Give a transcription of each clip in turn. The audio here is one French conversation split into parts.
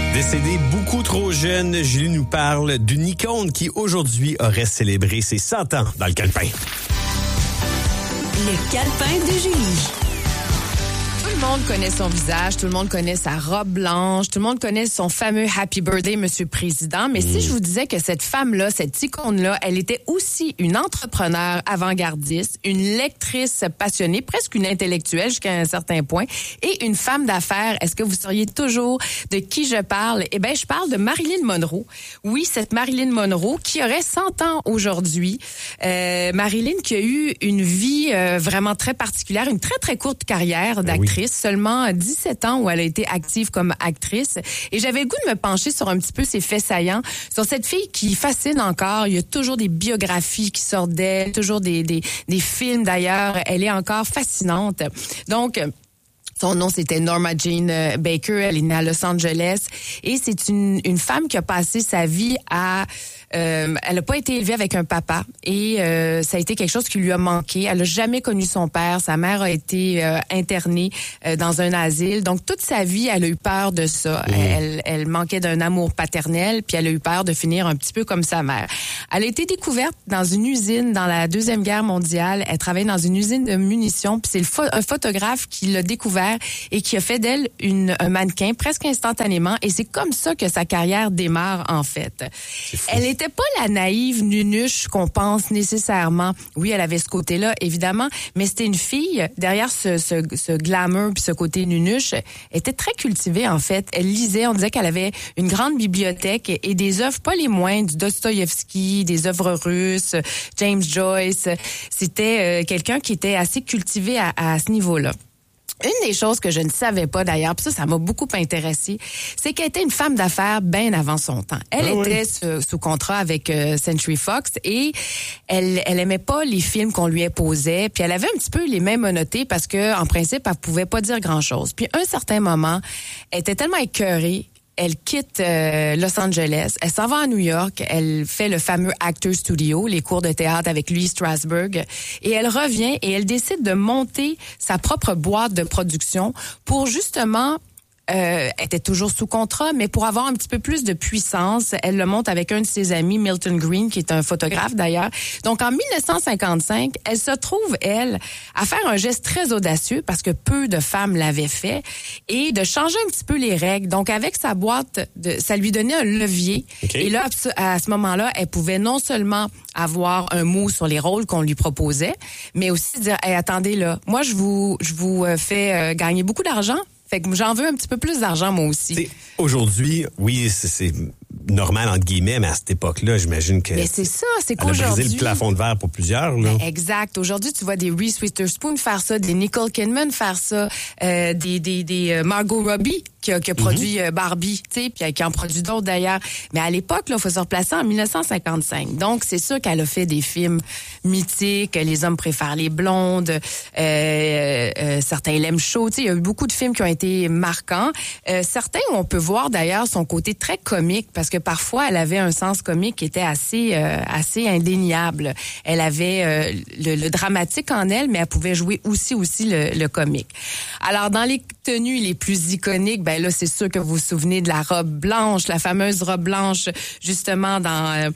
Décédée beaucoup trop jeune, Julie nous parle d'une icône qui aujourd'hui aurait célébré ses 100 ans dans le calepin. Le calepin de Julie. Tout le monde connaît son visage, tout le monde connaît sa robe blanche, tout le monde connaît son fameux Happy Birthday, Monsieur Président. Mais si je vous disais que cette femme-là, cette icône-là, elle était aussi une entrepreneure avant-gardiste, une lectrice passionnée, presque une intellectuelle jusqu'à un certain point, et une femme d'affaires, est-ce que vous sauriez toujours de qui je parle? Eh bien, je parle de Marilyn Monroe. Oui, cette Marilyn Monroe qui aurait 100 ans aujourd'hui. Marilyn qui a eu une vie vraiment très particulière, une très, très courte carrière d'actrice. Seulement 17 ans où elle a été active comme actrice. Et j'avais le goût de me pencher sur un petit peu ses faits saillants, sur cette fille qui fascine encore. Il y a toujours des biographies qui sortent d'elle, toujours des films d'ailleurs. Elle est encore fascinante. Donc, son nom, c'était Norma Jean Baker. Elle est née à Los Angeles. Et c'est une femme qui a passé sa vie à... elle n'a pas été élevée avec un papa et ça a été quelque chose qui lui a manqué. Elle n'a jamais connu son père. Sa mère a été internée dans un asile. Donc, toute sa vie, elle a eu peur de ça. Elle manquait d'un amour paternel, puis elle a eu peur de finir un petit peu comme sa mère. Elle a été découverte dans une usine dans la Deuxième Guerre mondiale. Elle travaillait dans une usine de munitions, puis c'est un photographe qui l'a découvert et qui a fait d'elle un mannequin presque instantanément. Et c'est comme ça que sa carrière démarre, en fait. Elle n'était pas la naïve nunuche qu'on pense nécessairement. Oui, elle avait ce côté-là, évidemment, mais c'était une fille, derrière ce glamour puis ce côté nunuche, était très cultivée, en fait. Elle lisait, on disait qu'elle avait une grande bibliothèque et des œuvres pas les moindres, du Dostoïevski, des œuvres russes, James Joyce. C'était quelqu'un qui était assez cultivé à ce niveau-là. Une des choses que je ne savais pas d'ailleurs, puis ça m'a beaucoup intéressée, c'est qu'elle était une femme d'affaires bien avant son temps. Elle était sous contrat avec Century Fox et elle aimait pas les films qu'on lui imposait, puis elle avait un petit peu les mains monottées parce que en principe, elle pouvait pas dire grand-chose. Puis à un certain moment, elle était tellement écœurée. Elle quitte Los Angeles, elle s'en va à New York, elle fait le fameux Actors Studio, les cours de théâtre avec Lee Strasberg, et elle revient et elle décide de monter sa propre boîte de production pour justement... elle était toujours sous contrat, mais pour avoir un petit peu plus de puissance, elle le monte avec un de ses amis, Milton Green, qui est un photographe d'ailleurs. Donc, en 1955, elle se trouve, elle, à faire un geste très audacieux, parce que peu de femmes l'avaient fait, et de changer un petit peu les règles. Donc, avec sa boîte, ça lui donnait un levier. Okay. Et là, à ce moment-là, elle pouvait non seulement avoir un mot sur les rôles qu'on lui proposait, mais aussi dire, hey, attendez, là, moi, je vous fais gagner beaucoup d'argent. Fait que j'en veux un petit peu plus d'argent, moi aussi. Aujourd'hui, oui, c'est normal, entre guillemets, mais à cette époque-là, j'imagine que... Mais c'est ça, c'est qu'aujourd'hui... Elle a brisé le plafond de verre pour plusieurs, là. Exact. Aujourd'hui, tu vois des Reese Witherspoon faire ça, des Nicole Kidman faire ça, des Margot Robbie qui a produit Barbie, tu sais, puis qui en produit d'autres d'ailleurs. Mais à l'époque, là, il faut se replacer en 1955. Donc, c'est sûr qu'elle a fait des films mythiques, Les hommes préfèrent les blondes, certains l'aiment chaud, tu sais, il y a eu beaucoup de films qui ont été marquants. Certains où on peut voir d'ailleurs son côté très comique, parce que parfois, elle avait un sens comique qui était assez indéniable. Elle avait le dramatique en elle, mais elle pouvait jouer aussi le comique. Alors, dans les tenues les plus iconiques, ben là, c'est sûr que vous vous souvenez de la robe blanche, la fameuse robe blanche, justement dans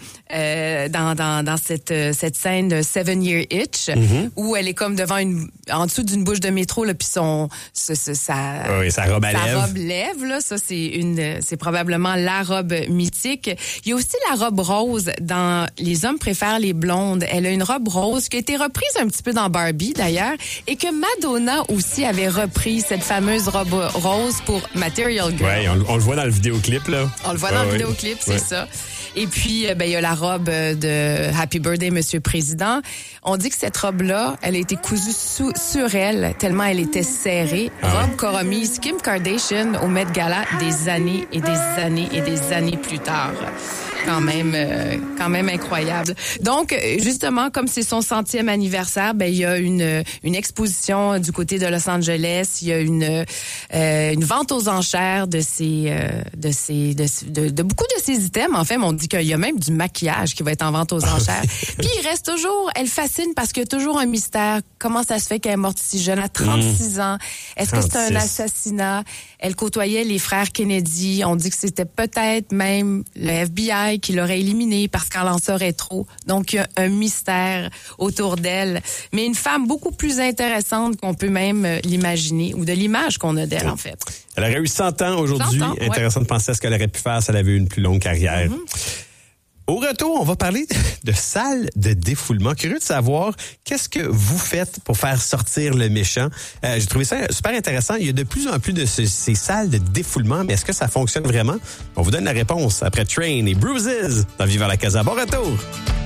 cette scène de Seven Year Itch, où elle est comme en dessous d'une bouche de métro, là, puis sa robe lève, là, ça c'est probablement la robe mythique. Il y a aussi la robe rose dans Les hommes préfèrent les blondes. Elle a une robe rose qui a été reprise un petit peu dans Barbie d'ailleurs, et que Madonna aussi avait repris cette fameuse robe rose pour Material Girl. Ouais, on le voit dans le vidéoclip, là. On le voit dans le vidéoclip, c'est ça. Et puis, il y a la robe de Happy Birthday, Monsieur Président. On dit que cette robe-là, elle a été cousue sur elle, tellement elle était serrée. Robe qu'a remise Kim Kardashian au Met Gala des années et des années et des années plus tard. Quand même incroyable. Donc, justement, comme c'est son 100e anniversaire, il y a une exposition du côté de Los Angeles. Il y a une vente aux enchères de beaucoup de ses items. En fait, on dit qu'il y a même du maquillage qui va être en vente aux enchères. Puis il reste toujours, elle fascine parce qu'il y a toujours un mystère. Comment ça se fait qu'elle est morte si jeune, à 36 ans? Est-ce que c'est un assassinat? Elle côtoyait les frères Kennedy. On dit que c'était peut-être même le FBI qui l'aurait éliminée parce qu'elle en saurait trop. Donc, il y a un mystère autour d'elle. Mais une femme beaucoup plus intéressante qu'on peut même l'imaginer ou de l'image qu'on a d'elle, en fait. Elle aurait eu 100 ans aujourd'hui. Intéressant de penser à ce qu'elle aurait pu faire si elle avait eu une plus longue carrière. Au retour, on va parler de salles de défoulement. Curieux de savoir qu'est-ce que vous faites pour faire sortir le méchant. J'ai trouvé ça super intéressant. Il y a de plus en plus de ces salles de défoulement, mais est-ce que ça fonctionne vraiment? On vous donne la réponse après Train et Bruises dans Viva la Casa. Bon retour!